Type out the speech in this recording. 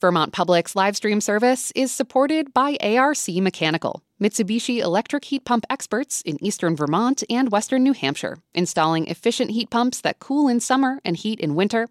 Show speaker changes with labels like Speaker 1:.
Speaker 1: Vermont Public's live stream service is supported by ARC Mechanical, Mitsubishi electric heat pump experts in eastern Vermont and western New Hampshire, installing efficient heat pumps that cool in summer and heat in winter.